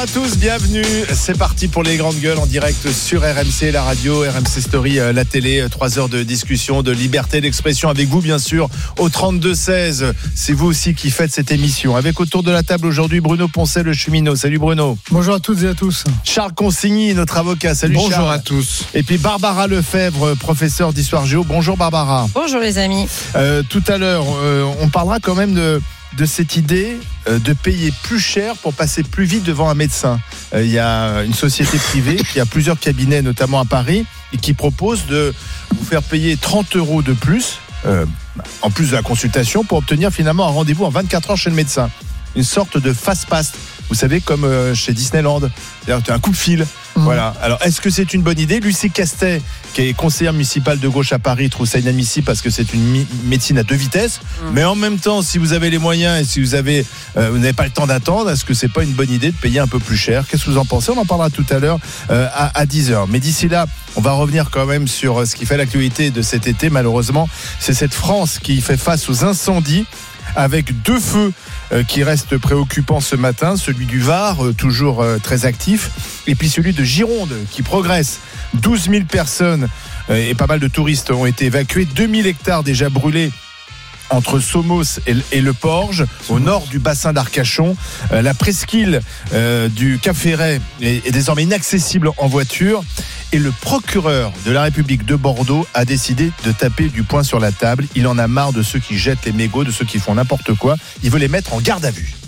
À tous, bienvenue. C'est parti pour les grandes gueules en direct sur RMC, la radio, RMC Story, la télé. 3 heures de discussion, de liberté d'expression avec vous, bien sûr, au 32-16. C'est vous aussi qui faites cette émission. Avec autour de la table aujourd'hui Bruno Poncet, le cheminot. Salut Bruno. Bonjour à toutes et à tous. Charles Consigny, notre avocat. Salut Charles. Bonjour à tous. Et puis Barbara Lefebvre, professeure d'histoire géo. Bonjour Barbara. Bonjour les amis. Tout à l'heure, on parlera quand même de cette idée de payer plus cher pour passer plus vite devant un médecin. Il y a une société privée qui a plusieurs cabinets, notamment à Paris, et qui propose de vous faire payer 30 € de plus, en plus de la consultation, pour obtenir finalement un rendez-vous en 24 heures chez le médecin. Une sorte de fast-pass, vous savez, comme chez Disneyland. C'est-à-dire tu as un coup de fil. Voilà. Alors, est-ce que c'est une bonne idée ? Lucie Castet, qui est conseillère municipale de gauche à Paris, trouve ça inadmissible parce que c'est une médecine à 2 vitesses. Mais en même temps, si vous avez les moyens et si vous n'avez pas le temps d'attendre, est-ce que c'est pas une bonne idée de payer un peu plus cher ? Qu'est-ce que vous en pensez ? On en parlera tout à l'heure à 10h. Mais d'ici là, on va revenir quand même sur ce qui fait l'actualité de cet été. Malheureusement, c'est cette France qui fait face aux incendies, avec 2 feux qui restent préoccupants ce matin, celui du Var, toujours très actif, et puis celui de Gironde qui progresse. 12 000 personnes et pas mal de touristes ont été évacués, 2000 hectares déjà brûlés entre Somos et le Porge, au nord du bassin d'Arcachon. La presqu'île du Cap-Ferret est désormais inaccessible en voiture. Et le procureur de la République de Bordeaux a décidé de taper du poing sur la table. Il en a marre de ceux qui jettent les mégots, de ceux qui font n'importe quoi. Il veut les mettre en garde à vue.